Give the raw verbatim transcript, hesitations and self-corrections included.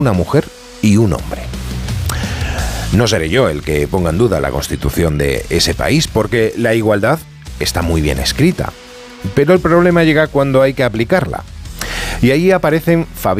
una mujer y un hombre. No seré yo el que ponga en duda la constitución de ese país, porque la igualdad está muy bien escrita. Pero el problema llega cuando hay que aplicarla. Y ahí aparecen Fabián